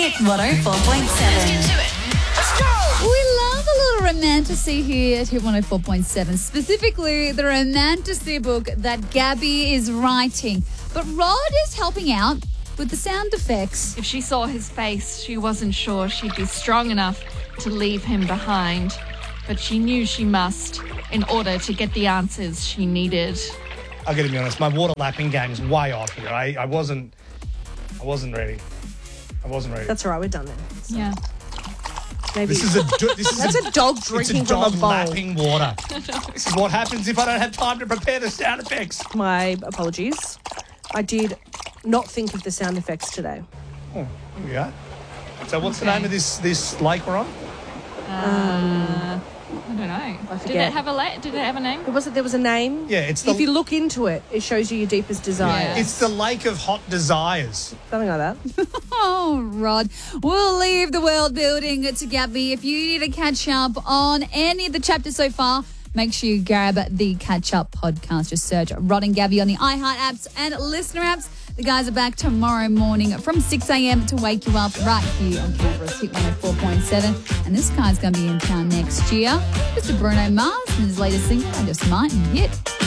Hit 104.7. We love a little romantasy here at Hit 104.7, specifically the romantasy book that Gabby is writing. But Rod is helping out with the sound effects. If she saw his face, she wasn't sure she'd be strong enough to leave him behind. But she knew she must in order to get the answers she needed. I got to be honest, my water lapping game's way off here. I wasn't ready. That's all right, we're done then. Yeah. Maybe This is a dog drinking it's a dog from a bowl. lapping water. This is what happens if I don't have time to prepare the sound effects. My apologies. I did not think of the sound effects today. Oh, here we go. So what's the name of this lake we're on? I don't know. Did forget. it have a name? There was a name? Yeah, it's If you look into it, it shows you your deepest desires. Yeah. It's the Lake of Hot Desires. Something like that. Oh, Rod. We'll leave the world building to Gabby. If you need to catch up on any of the chapters so far, make sure you grab the Catch Up podcast. Just search Rod and Gabby on the iHeart apps and listener apps. The guys are back tomorrow morning from 6 a.m. to wake you up right here on Canberra's Hit 104.7. And this guy's going to be in town next year. Mr. Bruno Mars and his latest single, I Just Might Hit.